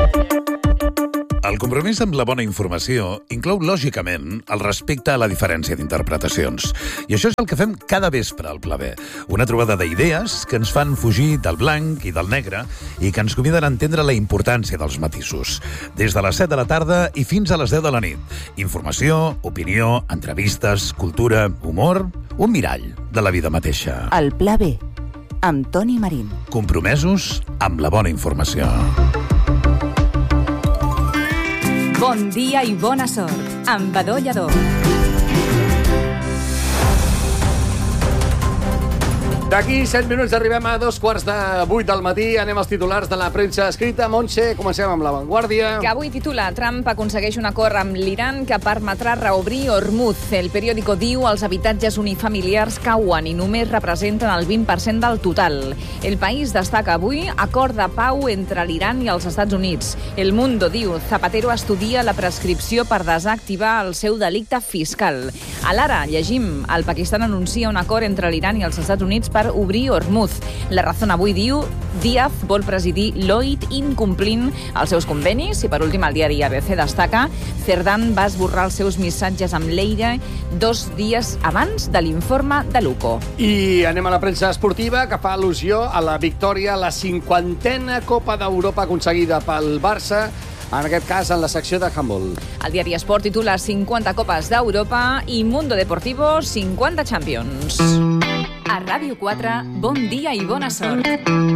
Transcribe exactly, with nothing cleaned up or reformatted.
El compromís amb la bona informació inclou, lògicament, el respecte a la diferència d'interpretacions. I això és el que fem cada vespre al Pla B. Una trobada d'idees que ens fan fugir del blanc i del negre i que ens conviden a entendre la importància dels matisos. Des de les set de la tarda i fins a les deu de la nit. Informació, opinió, entrevistes, cultura, humor... Un mirall de la vida mateixa. El Pla B, amb Toni Marín. Compromesos amb la bona informació. Bon dia i bona sort, amb Badó Lledó. D'aquí set minuts arribem a dos quarts de vuit del matí. Anem als titulars de la premsa escrita. Montse, comencem amb La Vanguardia. Que avui titula Trump aconsegueix un acord amb l'Iran que permetrà reobrir Hormuz. El periòdico diu els habitatges unifamiliars cauen i només representen el vint per cent del total. El País destaca avui acord de pau entre l'Iran i els Estats Units. El Mundo diu Zapatero estudia la prescripció per desactivar el seu delicte fiscal. A l'Ara llegim el Pakistan anuncia un acord entre l'Iran i els Estats Units per obrir Hormuz. La Razón avui diu Díaz vol presidir Lloyd incomplint els seus convenis i per últim el diari A B C destaca Cerdán va esborrar els seus missatges amb Leire dos dies abans de l'informe de l'U C O. I anem a la premsa esportiva que fa al·lusió a la victòria, la cinquantena Copa d'Europa aconseguida pel Barça, en aquest cas en la secció de handball. El diari Esport titula cinquanta Copes d'Europa i Mundo Deportivo cinquanta Champions. A Ràdio quatre, bon dia i bona sort.